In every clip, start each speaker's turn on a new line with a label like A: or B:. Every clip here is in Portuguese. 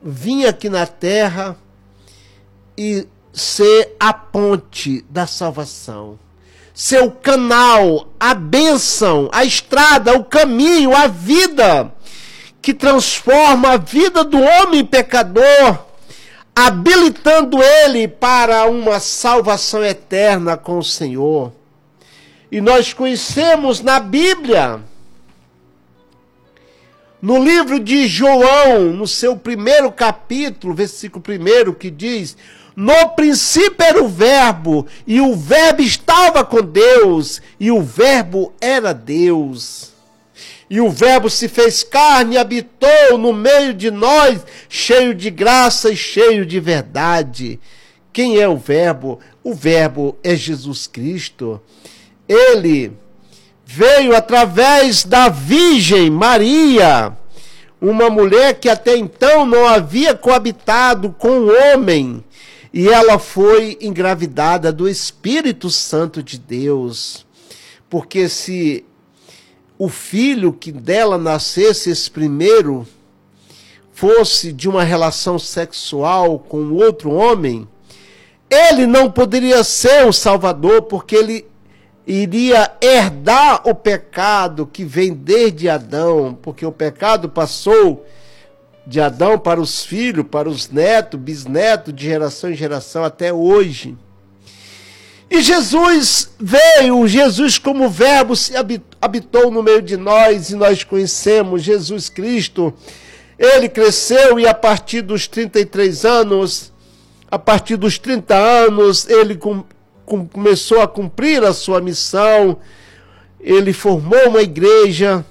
A: vir aqui na terra e ser a ponte da salvação, ser o canal, a bênção, a estrada, o caminho, a vida que transforma a vida do homem pecador, habilitando ele para uma salvação eterna com o Senhor. E nós conhecemos na Bíblia, no livro de João, no seu primeiro capítulo, versículo 1, que diz: no princípio era o Verbo, e o Verbo estava com Deus, e o Verbo era Deus. E o Verbo se fez carne e habitou no meio de nós, cheio de graça e cheio de verdade. Quem é o Verbo? O Verbo é Jesus Cristo. Ele veio através da Virgem Maria, uma mulher que até então não havia coabitado com o homem, e ela foi engravidada do Espírito Santo de Deus. Porque se o filho que dela nascesse, esse primeiro, fosse de uma relação sexual com outro homem, ele não poderia ser o Salvador, porque ele iria herdar o pecado que vem desde Adão, porque o pecado passou de Adão para os filhos, para os netos, bisnetos, de geração em geração até hoje. E Jesus veio, Jesus como Verbo se habitou no meio de nós, e nós conhecemos Jesus Cristo. Ele cresceu e a partir dos 33 anos, a partir dos 30 anos, ele começou a cumprir a sua missão. Ele formou uma igreja,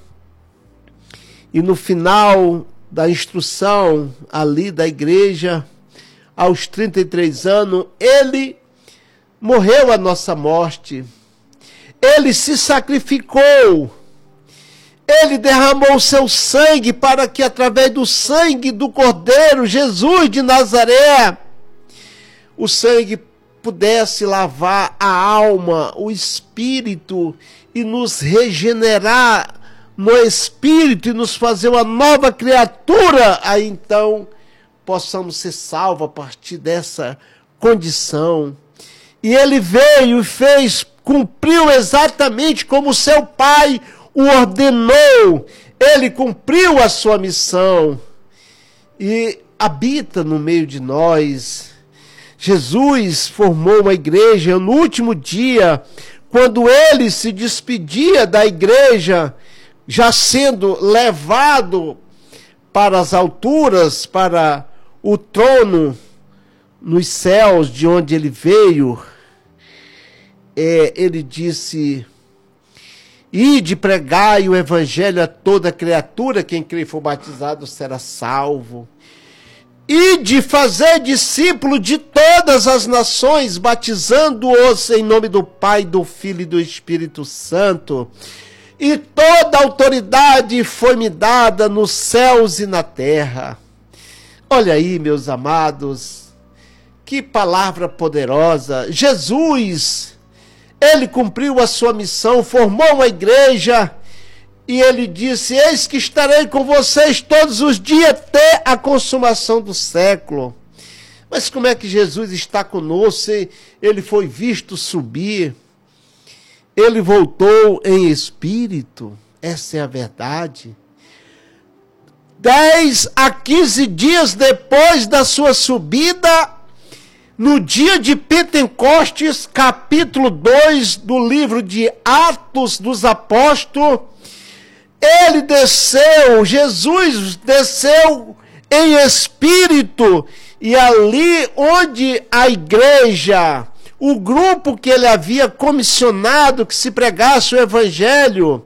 A: e no final da instrução ali da igreja, aos 33 anos, ele morreu a nossa morte. Ele se sacrificou. Ele derramou o seu sangue para que, através do sangue do Cordeiro, Jesus de Nazaré, o sangue pudesse lavar a alma, o espírito, e nos regenerar no espírito e nos fazer uma nova criatura. Aí então possamos ser salvos a partir dessa condição. E ele veio e fez, cumpriu exatamente como seu Pai o ordenou. Ele cumpriu a sua missão e habita no meio de nós. Jesus formou uma igreja no último dia, quando ele se despedia da igreja, já sendo levado para as alturas, para o trono nos céus, de onde ele veio. Ele disse: ide, pregai o evangelho a toda criatura, quem crer e for batizado será salvo. Ide fazer discípulo de todas as nações, batizando-os em nome do Pai, do Filho e do Espírito Santo. E toda autoridade foi-me dada nos céus e na terra. Olha aí, meus amados, que palavra poderosa. Jesus, ele cumpriu a sua missão, formou uma igreja, e ele disse: eis que estarei com vocês todos os dias até a consumação do século. Mas como é que Jesus está conosco? Ele foi visto subir, ele voltou em espírito, essa é a verdade. 10 a 15 dias depois da sua subida, no dia de Pentecostes, capítulo 2 do livro de Atos dos Apóstolos, ele desceu, Jesus desceu em espírito, e ali onde a igreja, o grupo que ele havia comissionado que se pregasse o evangelho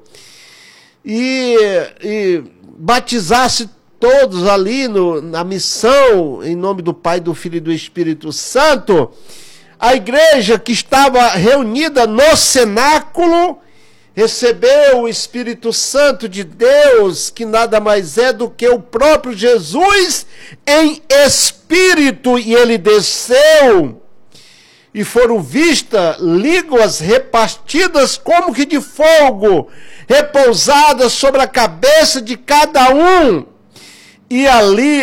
A: e batizasse todos ali na missão, em nome do Pai, do Filho e do Espírito Santo, a igreja que estava reunida no cenáculo recebeu o Espírito Santo de Deus, que nada mais é do que o próprio Jesus em espírito, e ele desceu, e foram vistas línguas repartidas como que de fogo, repousadas sobre a cabeça de cada um, e ali